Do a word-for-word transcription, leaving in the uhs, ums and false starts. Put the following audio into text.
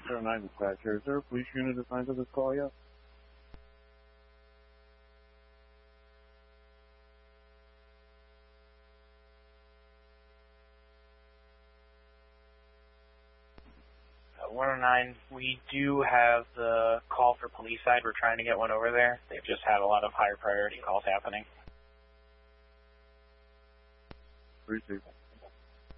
zero nine dispatcher, is there a police unit assigned to this call yet? one oh nine, we do have the call for police side. We're trying to get one over there. They've just had a lot of higher priority calls happening. Appreciate it.